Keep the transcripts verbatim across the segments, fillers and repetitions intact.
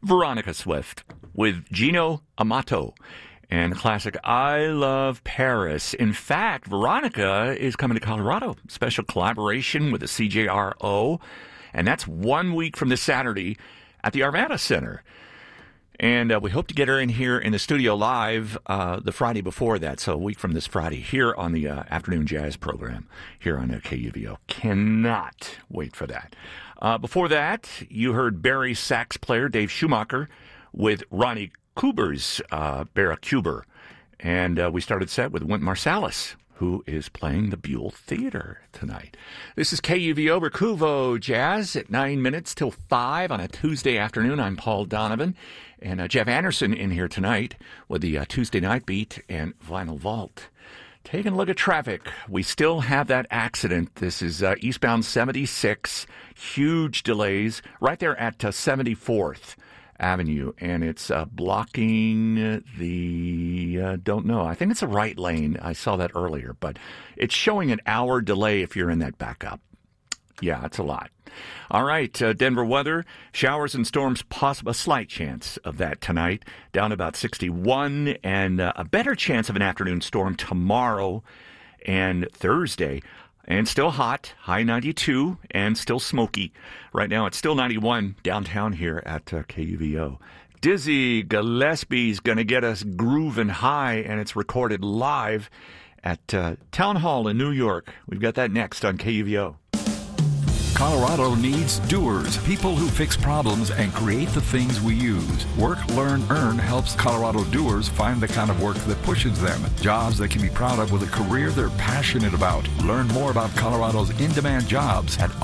Veronica Swift with Gino Amato and the classic I Love Paris. In fact, Veronica is coming to Colorado. Special collaboration with the C J R O. And that's one week from this Saturday at the Arvada Center. And uh, we hope to get her in here in the studio live uh, the Friday before that. So a week from this Friday here on the uh, Afternoon Jazz program here on uh, K U V O. Cannot wait for that. Uh, before that, you heard Barry sax player Dave Schumacher with Ronnie Kuber's uh, Barra Kuber. And uh, we started set with Wynton Marsalis, who is playing the Buell Theater tonight. This is K U V O Recuvo Jazz at nine minutes till five on a Tuesday afternoon. I'm Paul Donovan. And uh, Jeff Anderson in here tonight with the uh, Tuesday Night Beat and Vinyl Vault. Taking a look at traffic. We still have that accident. This is uh, eastbound seventy-six. Huge delays right there at uh, seventy-fourth Avenue. And it's uh, blocking the, uh, don't know, I think it's a right lane. I saw that earlier. But it's showing an hour delay if you're in that backup. Yeah, it's a lot. All right, uh, Denver weather, showers and storms, possible, a slight chance of that tonight, down about sixty-one, and uh, a better chance of an afternoon storm tomorrow and Thursday. And still hot, high ninety-two, and still smoky. Right now it's still ninety-one downtown here at uh, K U V O. Dizzy Gillespie's going to get us grooving high, and it's recorded live at uh, Town Hall in New York. We've got that next on K U V O. Colorado needs doers, people who fix problems and create the things we use. Work, Learn, Earn helps Colorado doers find the kind of work that pushes them. Jobs they can be proud of with a career they're passionate about. Learn more about Colorado's in-demand jobs at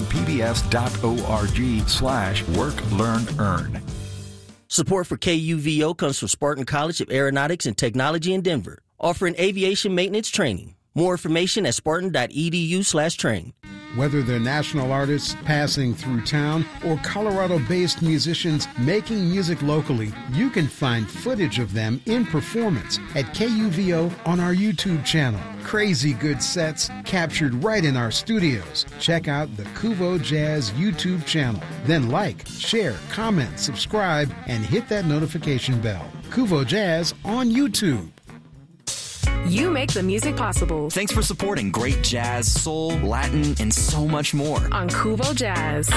rmpbs.org slash work, learn, earn. Support for K U V O comes from Spartan College of Aeronautics and Technology in Denver, offering aviation maintenance training. More information at spartan.edu slash train. Whether they're national artists passing through town or Colorado-based musicians making music locally, you can find footage of them in performance at K U V O on our YouTube channel. Crazy good sets captured right in our studios. Check out the Kuvo Jazz YouTube channel. Then like, share, comment, subscribe, and hit that notification bell. Kuvo Jazz on YouTube. You make the music possible. Thanks for supporting great jazz, soul, Latin, and so much more on Kuvo Jazz.